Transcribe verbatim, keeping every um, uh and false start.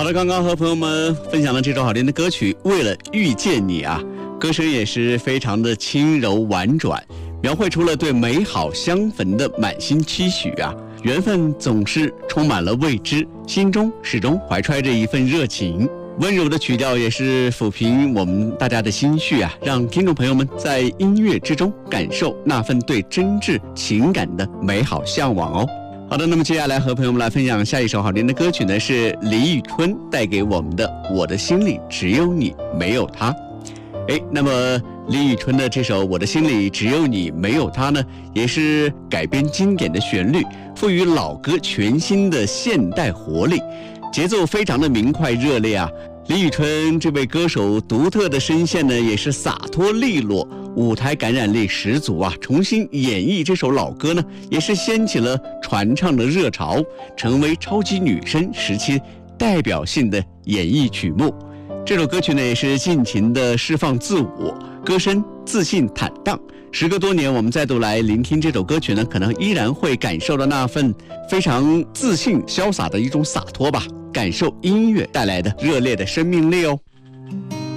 好的，刚刚和朋友们分享了这首好听的歌曲《为了遇见你》啊，歌声也是非常的轻柔婉转，描绘出了对美好相逢的满心期许啊。缘分总是充满了未知，心中始终怀揣着一份热情。温柔的曲调也是抚平我们大家的心绪啊，让听众朋友们在音乐之中感受那份对真挚情感的美好向往哦。好的，那么接下来和朋友们来分享下一首好听的歌曲呢，是李宇春带给我们的《我的心里只有你没有他》。哎，那么李宇春的这首《我的心里只有你没有他》呢，也是改编经典的旋律，赋予老歌全新的现代活力，节奏非常的明快热烈啊。李宇春这位歌手独特的声线呢，也是洒脱利落，舞台感染力十足啊！重新演绎这首老歌呢，也是掀起了传唱的热潮，成为超级女声时期代表性的演绎曲目。这首歌曲呢，也是尽情的释放自我，歌声自信坦荡。时隔多年，我们再度来聆听这首歌曲呢，可能依然会感受到那份非常自信潇洒的一种洒脱吧，感受音乐带来的热烈的生命力哦。